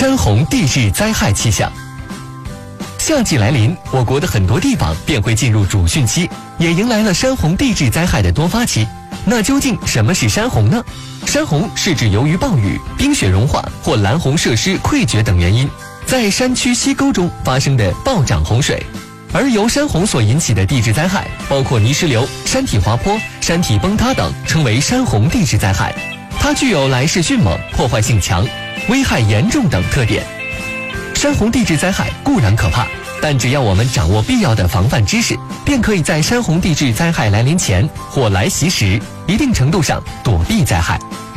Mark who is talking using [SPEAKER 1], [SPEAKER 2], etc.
[SPEAKER 1] 山洪地质灾害气象。夏季来临，我国的很多地方便会进入主汛期，也迎来了山洪地质灾害的多发期。那究竟什么是山洪呢？山洪是指由于暴雨、冰雪融化或拦洪设施溃决等原因，在山区溪沟中发生的暴涨洪水。而由山洪所引起的地质灾害，包括泥石流、山体滑坡、山体崩塌等，称为山洪地质灾害。它具有来势迅猛、破坏性强、危害严重等特点。山洪地质灾害固然可怕，但只要我们掌握必要的防范知识，便可以在山洪地质灾害来临前或来袭时，一定程度上躲避灾害。